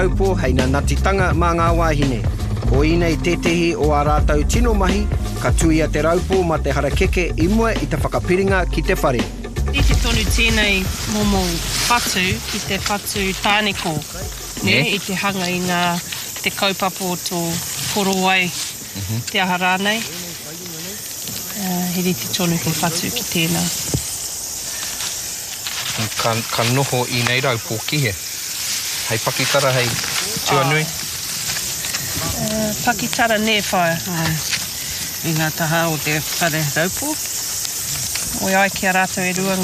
Raupo heina natitanga mā ngā wāhine. Ko inei tetehi o a rātau tino mahi, ka tuia te raupo ma te harakeke i mua i te whakapiringa ki te whare. I te tonu tēnei momo whatu ki te whatu tāneko, I te hanga i ngā te kaupapa o tō porowai te aha rānei. Heri te tonu ke whatu ki tēnā. Ka noho i nei raupo ki he? Hei pakitara, hei tuanui? Pakitara ne whaia. I ngā taha o te whare raupo. Oi ai ki a rātou e rua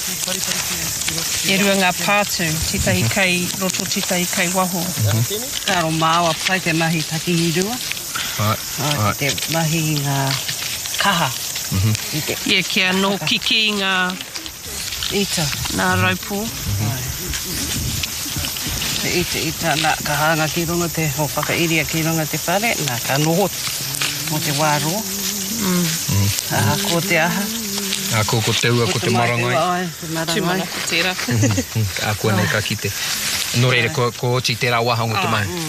ngā pātu, titahi kei roto, titahi kei waho. Karo māua pai te mahi takihi rua. Te mahi ngā kaha. Kia no kiki i ngā ita. Ngā raupo. Te ita nā ka hanga ki runga te ho whakairia ki runga te whare, nā ka noho mo te wāroa. Aha ko te aha. Ko te ua, ko te marangai. Tumana ko tērā. Kua nei ka kite. No reire, ko oti tērā wahanga o te mai.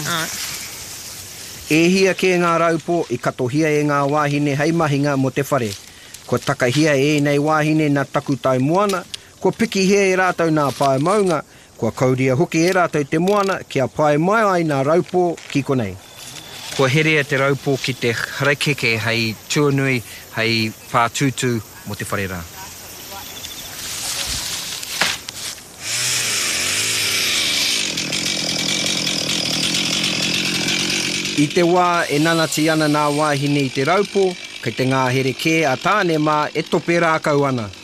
E hia ke ngā raupo i katohia e ngā wāhine hei mahinga mo te whare. Ko takahia e nei wāhine nā taku tai moana, ko piki hea e rātau nā pae maunga, ko kauria hoki e rātau te moana kia pae mai ai nā raupo ki konei. Ko herea te raupo ki te harakeke hei tuanui, hei pātutu mo te whare rā. I te wā e nanati ana nā wāhine i te raupo, kei te ngā here kē a tāne mā e tope rākau ana.